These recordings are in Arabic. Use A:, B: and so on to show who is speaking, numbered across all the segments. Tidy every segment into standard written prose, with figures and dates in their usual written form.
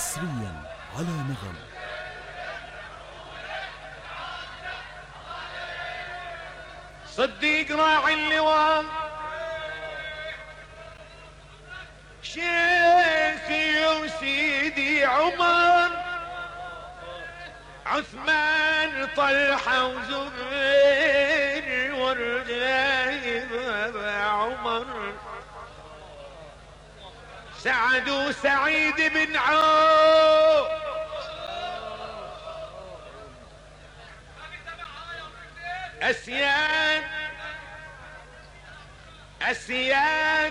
A: حصريا على نغم.
B: صديق راعي اللواء شيخي وسيدي عمر، عثمان طلحة وزبير والرجايب عمر، سعد وسعيد بن عوف، أسياد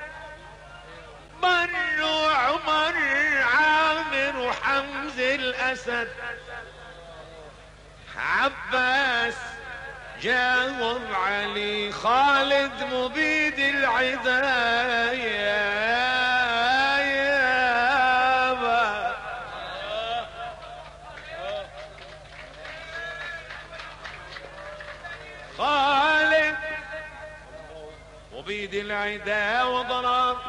B: بر وعمر، عامر وحمز الأسد، عباس جاوب علي، خالد مبيد العداية، خالد مبيد العدا وضرب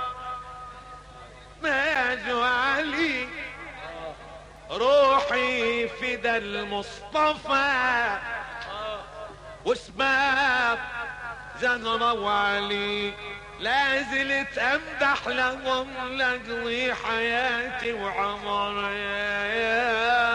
B: ماج علي، روحي فدا المصطفى واسباب زهرة وعلي، لازلت امدح لهم لاقضي حياتي وعمري.